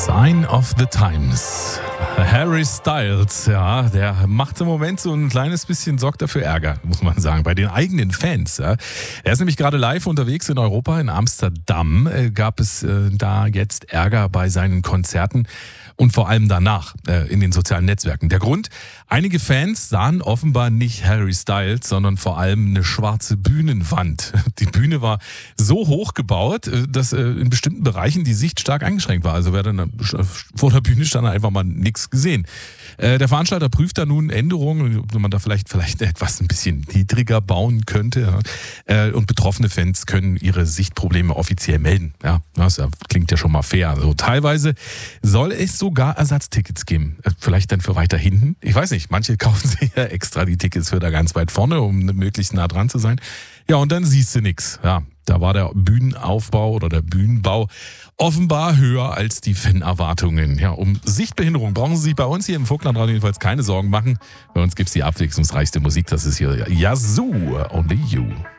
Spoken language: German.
Sign of the Times. Harry Styles, ja, der macht im Moment so ein kleines bisschen, sorgt dafür Ärger, muss man sagen, bei den eigenen Fans. Ja. Er ist nämlich gerade live unterwegs in Europa, in Amsterdam. Gab es da jetzt Ärger bei seinen Konzerten und vor allem danach in den sozialen Netzwerken. Der Grund, einige Fans sahen offenbar nicht Harry Styles, sondern vor allem eine schwarze Bühnenwand. Die Bühne war so hoch gebaut, dass in bestimmten Bereichen die Sicht stark eingeschränkt war. Also wer dann vor der Bühne stand, hat einfach mal nichts gesehen. Der Veranstalter prüft da nun Änderungen, ob man da vielleicht etwas ein bisschen niedriger bauen könnte. Und betroffene Fans können ihre Sichtprobleme offiziell melden. Ja, das klingt ja schon mal fair. Also teilweise soll es sogar Ersatztickets geben. Vielleicht dann für weiter hinten. Ich weiß nicht, manche kaufen sich ja extra die Tickets für da ganz weit vorne, um möglichst nah dran zu sein. Ja, und dann siehst du nichts. Ja, da war der Bühnenaufbau oder der Bühnenbau offenbar höher als die Fan-Erwartungen. Ja, um Sichtbehinderung brauchen Sie sich bei uns hier im Vogtlandradio jedenfalls keine Sorgen machen. Bei uns gibt's die abwechslungsreichste Musik. Das ist hier Yazoo, Only You.